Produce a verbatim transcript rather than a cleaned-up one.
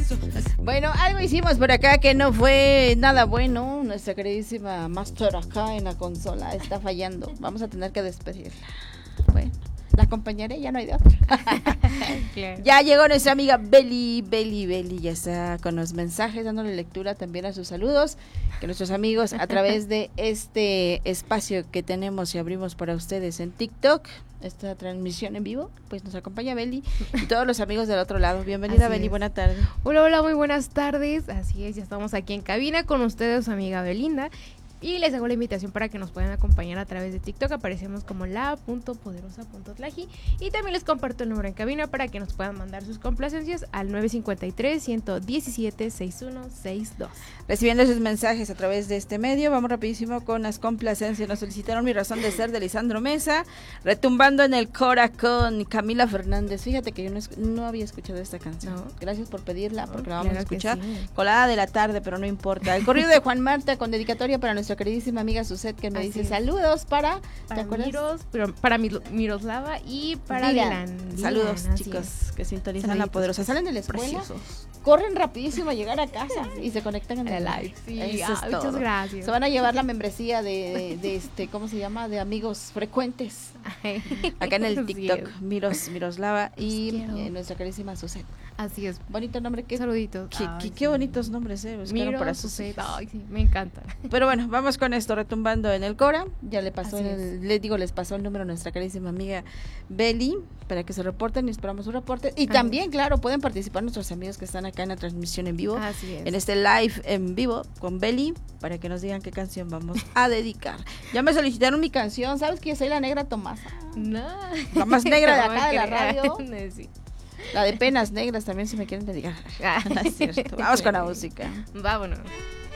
Bueno, algo hicimos por acá que no fue nada bueno. Nuestra queridísima Master acá en la consola está fallando. Vamos a tener que despedirla. Bueno, la acompañaré, ya no hay de otra. Claro. Ya llegó nuestra amiga Beli, Beli, Beli, ya está con los mensajes, dándole lectura también a sus saludos, que nuestros amigos a través de este espacio que tenemos y abrimos para ustedes en TikTok, esta transmisión en vivo, pues nos acompaña Beli y todos los amigos del otro lado. Bienvenida, Así Beli, es. Buena tarde. Hola, hola, muy buenas tardes. Así es, ya estamos aquí en cabina con ustedes, su amiga Belinda. Y les hago la invitación para que nos puedan acompañar a través de TikTok. Aparecemos como la punto poderosa punto tlaji. Y también les comparto el número en cabina para que nos puedan mandar sus complacencias al nueve cinco tres, uno uno siete, seis uno seis dos. Recibiendo sus mensajes a través de este medio, vamos rapidísimo con las complacencias. Nos solicitaron Mi Razón de Ser de Lisandro Mesa, Retumbando en el Cora con Camila Fernández. Fíjate que yo no, no había escuchado esta canción. No. Gracias por pedirla, porque no, la vamos claro a escuchar. Sí. Colada de la tarde, pero no importa. El corrido de Juan Marta con dedicatoria para nuestra queridísima amiga Suset, que me Así dice es. Saludos para para Miros, pero para Miroslava y para Dylan. Dylan. Saludos, Dylan, chicos es. Que sintonizan Saluditos. La poderosa. Salen de la escuela, Preciosos. Corren rapidísimo a llegar a casa y se conectan en el live. Sí, Eso ah, es muchas todo. Gracias. Se van a llevar la membresía de, de, de este, ¿cómo se llama? De amigos frecuentes. Acá en el TikTok, Miros, Miroslava y eh, nuestra queridísima Suset. Así es. Bonito nombre. ¿Qué, Saluditos. Qué, qué, qué bonitos nombres, eh. Miros, para Suset. Ay, sí, me encanta. Pero bueno, vamos con esto, retumbando en el Cora. Ya le pasó, el, les digo, les pasó el número a nuestra carísima amiga Beli para que se reporten y esperamos su reporte. Y Así también, es. claro, pueden participar nuestros amigos que están acá en la transmisión en vivo. Así es. En este live en vivo con Beli, para que nos digan qué canción vamos a dedicar. Ya me solicitaron mi canción, ¿sabes que yo soy la negra Tomasa? No. La más negra de acá de la radio. Sí. La de Penas Negras también, si me quieren dedicar. Ah, es cierto. Vamos con la música. Vámonos.